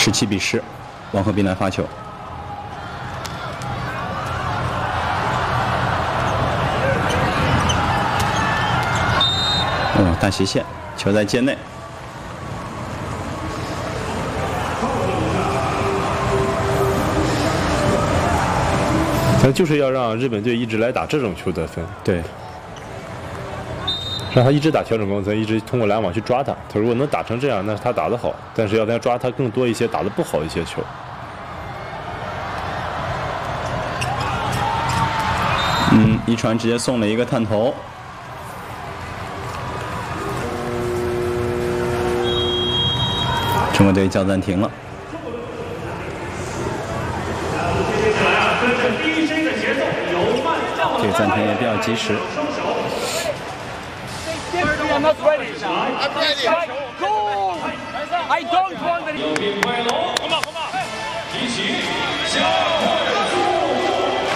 17-10，王鹤斌来发球。大斜线，球在界内。 他就是要让日本队一直来打这种球得分， 对， 让他一直打调整攻，咱一直通过拦网去抓他。他如果能打成这样，那他打得好，但是要他抓他更多一些打得不好一些球。 一传直接送了一个探头。中国队叫暂停了。这个暂停也比较及时。 I'm not ready. I'm ready. Go! I don't want the...